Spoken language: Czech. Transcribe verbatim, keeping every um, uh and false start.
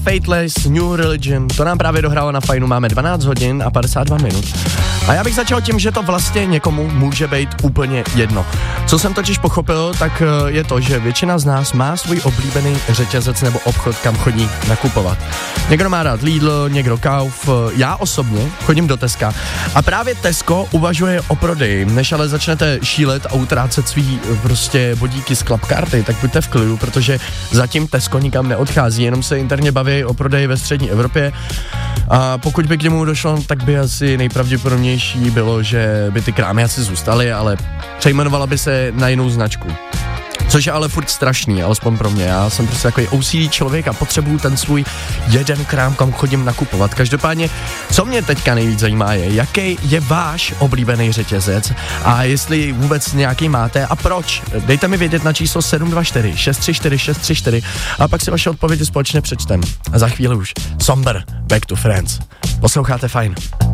Fateless, New Religion, to nám právě dohrálo na Fajnu, máme dvanáct hodin a padesát dva minut. A já bych začal tím, že to vlastně někomu může být úplně jedno. Co jsem totiž pochopil, tak je to, že většina z nás má svůj oblíbený řetězec nebo obchod, kam chodí nakupovat. Někdo má rád Lidl, někdo Kauf, já osobně chodím do Teska. A právě Tesco uvažuje o prodeji. Než ale začnete šílet a utrácet svý prostě bodíky z klapkarty, tak buďte v klidu, protože zatím Tesco nikam neodchází, jenom se interně baví o prodeji ve střední Evropě. A pokud by k němu došlo, tak by asi nejpravděpodobnější bylo, že by ty krámy asi zůstaly, ale přejmenovala by se na jinou značku. Což je ale furt strašný, alespoň pro mě. Já jsem prostě takový O C D člověk a potřebuju ten svůj jeden krám, kam chodím nakupovat. Každopádně, co mě teďka nejvíc zajímá je, jaký je váš oblíbený řetězec a jestli vůbec nějaký máte a proč. Dejte mi vědět na číslo sedm dva čtyři šest tři čtyři šest tři čtyři a pak si vaše odpovědi společně přečtem. A za chvíli už Somber, Back to Friends. Posloucháte Fajn.